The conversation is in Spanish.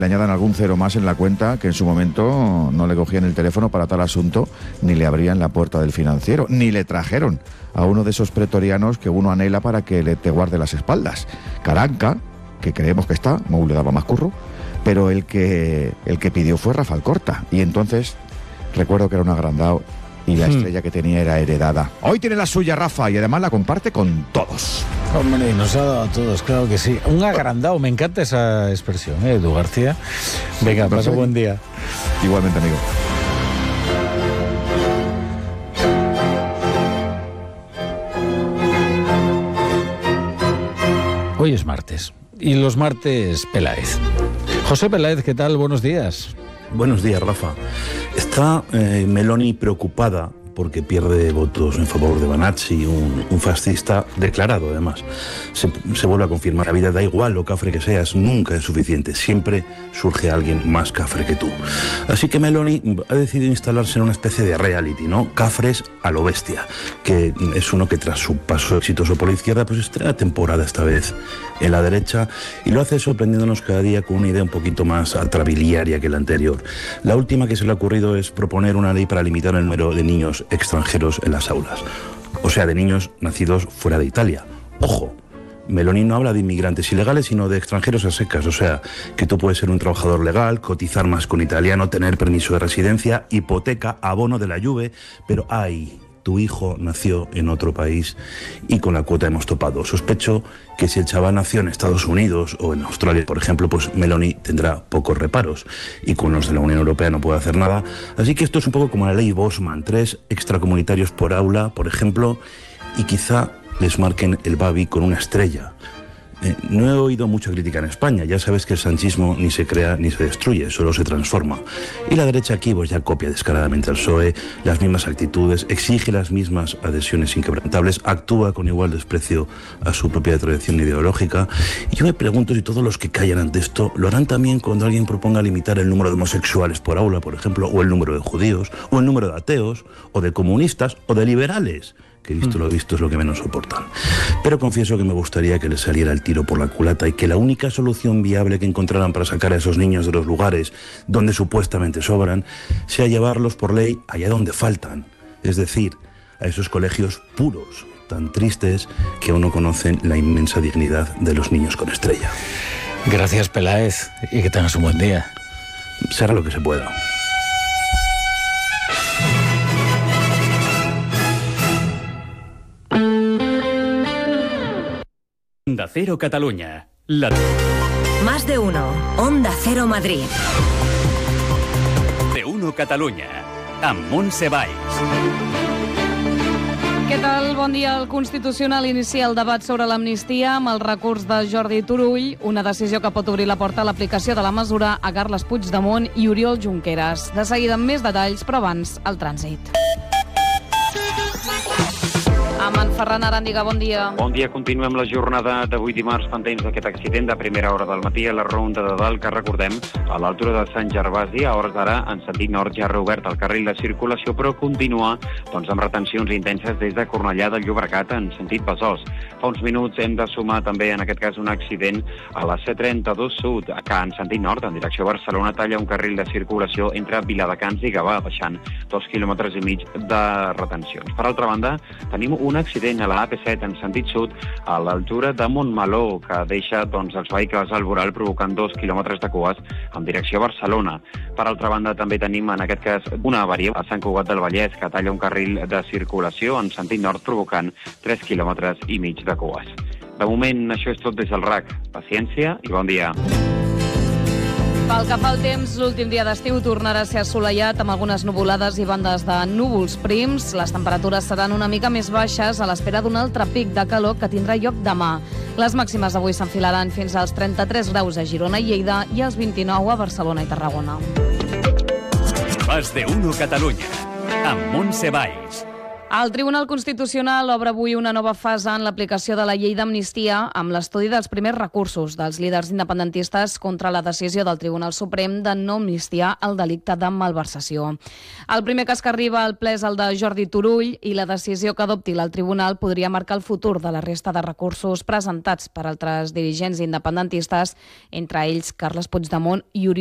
le añadan algún cero más en la cuenta, que en su momento no le cogían el teléfono para tal asunto, ni le abrían la puerta del financiero, ni le trajeron a uno de esos pretorianos que uno anhela para que te guarde las espaldas. Caranca, que creemos que está, Mou le daba más curro, pero el que pidió fue Rafa Alcorta, y entonces recuerdo que era un agrandado y la estrella que tenía era heredada. Hoy tiene la suya Rafa y además la comparte con todos. Hombre, nos ha dado a todos, claro que sí. Un agrandado, me encanta esa expresión, Edu García. Venga, pasa buen día. Igualmente, amigo. Hoy es martes, y los martes Peláez. José Peláez, ¿qué tal? Buenos días. Buenos días, Rafa. Está Meloni preocupada porque pierde votos en favor de Banazzi, un fascista declarado, además. Se vuelve a confirmar, la vida da igual lo cafre que seas, nunca es suficiente, siempre surge alguien más cafre que tú. Así que Meloni ha decidido instalarse en una especie de reality, ¿no? Cafres a lo bestia, que es uno que tras su paso exitoso por la izquierda, pues estrena temporada esta vez en la derecha, y lo hace sorprendiéndonos cada día con una idea un poquito más atrabiliaria que la anterior. La última que se le ha ocurrido es proponer una ley para limitar el número de niños extranjeros en las aulas, o sea, de niños nacidos fuera de Italia. Ojo, Meloni no habla de inmigrantes ilegales, sino de extranjeros a secas, o sea, que tú puedes ser un trabajador legal, cotizar más con italiano, tener permiso de residencia, hipoteca, abono de la Juve, pero ¡ay! Tu hijo nació en otro país y con la cuota hemos topado. Sospecho que si el chaval nació en Estados Unidos o en Australia, por ejemplo, pues Meloni tendrá pocos reparos y con los de la Unión Europea no puede hacer nada. Así que esto es un poco como la ley Bosman, 3 extracomunitarios por aula, por ejemplo, y quizá les marquen el babi con una estrella. No he oído mucha crítica en España, ya sabes que el sanchismo ni se crea ni se destruye, solo se transforma. Y la derecha aquí pues ya copia descaradamente al PSOE, las mismas actitudes, exige las mismas adhesiones inquebrantables, actúa con igual desprecio a su propia tradición ideológica. Y yo me pregunto si todos los que callan ante esto lo harán también cuando alguien proponga limitar el número de homosexuales por aula, por ejemplo, o el número de judíos, o el número de ateos, o de comunistas, o de liberales, que visto lo visto es lo que menos soportan. Pero confieso que me gustaría que les saliera el tiro por la culata y que la única solución viable que encontraran para sacar a esos niños de los lugares donde supuestamente sobran sea llevarlos por ley allá donde faltan, es decir, a esos colegios puros, tan tristes que aún no conocen la inmensa dignidad de los niños con estrella. Gracias, Peláez, y que tengas un buen día. Se hará lo que se pueda. Onda Cero Catalunya. Más de uno. Onda Cero Madrid. De uno Catalunya. Amb Montse Valls. Què tal? Bon dia. El Constitucional inicia el debat sobre l'amnistia amb el recurs de Jordi Turull, una decisió que pot obrir la porta a l'aplicació de la mesura a Carles Puigdemont i Oriol Junqueras. De seguida amb més detalls, però abans el trànsit. Amb en Ferran Aràndiga, bon dia. Bon dia, continuem la jornada d'avui dimarts pendents d'aquest accident de primera hora del matí a la Ronda de Dalt, que recordem, a l'altura de Sant Gervasi, a hores d'ara, en sentit nord ja ha reobert el carril de circulació, però continua amb retencions intenses des de Cornellà del Llobregat en sentit Besòs. Fa uns minuts hem de sumar també, en aquest cas, un accident a la C32 Sud, que en sentit nord, en direcció a Barcelona, talla un carril de circulació entre Viladecans i Gavà, baixant 2,5 quilòmetres de retencions. Per altra banda, tenim un accident a la AP7 en sentit sud a l'altura de Montmeló, que deixa els vehicles al voral provocant 2 quilòmetres de cues en direcció a Barcelona. Per altra banda, també tenim en aquest cas una avaria a Sant Cugat del Vallès, que talla un carril de circulació en sentit nord provocant 3,5 quilòmetres de cues. De moment, això és tot des del RAC. Paciència i bon dia. Pel que fa al temps, l'últim dia d'estiu tornarà a ser assolellat amb algunes nuvolades i bandes de núvols prims. Les temperatures seran una mica més baixes a l'espera d'un altre pic de calor que tindrà lloc demà. Les màximes d'avui s'enfilaran fins als 33 graus a Girona i Lleida i als 29 a Barcelona i Tarragona. Más de uno Catalunya, amb Montse Valls. El Tribunal Constitucional obre avui una nova fase en l'aplicació de la llei d'amnistia amb l'estudi dels primers recursos dels líders independentistes contra la decisió del Tribunal Suprem de no amnistiar el delicte de malversació. El primer cas que arriba al ple és el de Jordi Turull i la decisió que adopti el Tribunal podria marcar el futur de la resta de recursos presentats per altres dirigents independentistes, entre ells Carles Puigdemont i Oriol